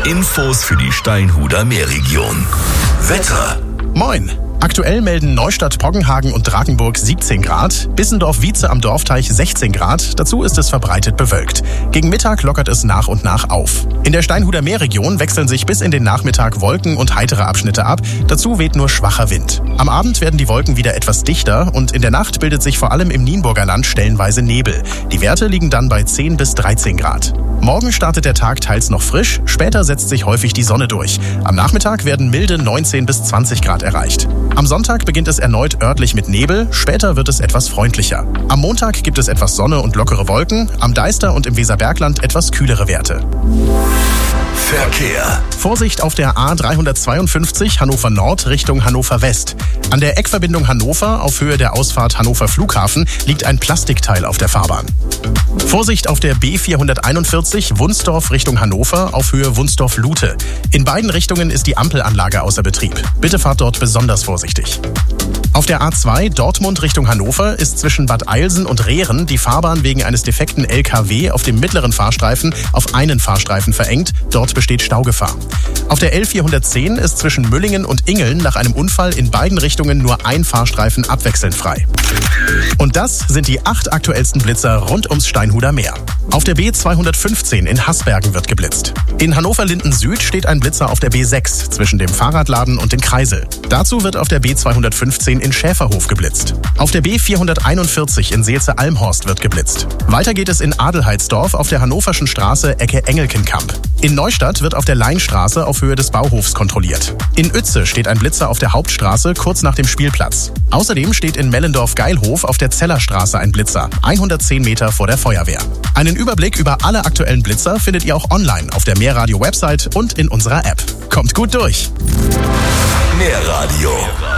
Infos für die Steinhuder Meerregion. Wetter. Moin! Aktuell melden Neustadt, Poggenhagen und Drakenburg 17 Grad, Bissendorf-Wietze am Dorfteich 16 Grad, dazu ist es verbreitet bewölkt. Gegen Mittag lockert es nach und nach auf. In der Steinhuder Meerregion wechseln sich bis in den Nachmittag Wolken und heitere Abschnitte ab, dazu weht nur schwacher Wind. Am Abend werden die Wolken wieder etwas dichter und in der Nacht bildet sich vor allem im Nienburger Land stellenweise Nebel. Die Werte liegen dann bei 10 bis 13 Grad. Morgen startet der Tag teils noch frisch, später setzt sich häufig die Sonne durch. Am Nachmittag werden milde 19 bis 20 Grad erreicht. Am Sonntag beginnt es erneut örtlich mit Nebel, später wird es etwas freundlicher. Am Montag gibt es etwas Sonne und lockere Wolken, am Deister und im Weserbergland etwas kühlere Werte. Verkehr. Vorsicht auf der A352 Hannover Nord Richtung Hannover West. An der Eckverbindung Hannover auf Höhe der Ausfahrt Hannover Flughafen liegt ein Plastikteil auf der Fahrbahn. Vorsicht auf der B441 Wunsdorf Richtung Hannover auf Höhe Wunsdorf-Lute. In beiden Richtungen ist die Ampelanlage außer Betrieb. Bitte fahrt dort besonders vorsichtig. Auf der A2 Dortmund Richtung Hannover ist zwischen Bad Eilsen und Rehren die Fahrbahn wegen eines defekten LKW auf dem mittleren Fahrstreifen auf einen Fahrstreifen verengt. Dort besteht Staugefahr. Auf der L410 ist zwischen Müllingen und Ingeln nach einem Unfall in beiden Richtungen nur ein Fahrstreifen abwechselnd frei. Und das sind die 8 aktuellsten Blitzer rund ums Steinhuder Meer. Auf der B215 in Haßbergen wird geblitzt. In Hannover-Linden Süd steht ein Blitzer auf der B6 zwischen dem Fahrradladen und dem Kreisel. Dazu wird auf der B215 in Schäferhof geblitzt. Auf der B441 in Seelze-Almhorst wird geblitzt. Weiter geht es in Adelheidsdorf auf der Hannoverschen Straße Ecke Engelkenkamp. In Neustadt wird auf der Leinstraße auf Höhe des Bauhofs kontrolliert. In Uetze steht ein Blitzer auf der Hauptstraße kurz nach dem Spielplatz. Außerdem steht in Mellendorf-Geilhof auf der Zellerstraße ein Blitzer, 110 Meter vor der Feuerwehr. Einen Überblick über alle aktuellen Blitzer findet ihr auch online auf der Meerradio-Website und in unserer App. Kommt gut durch! Meerradio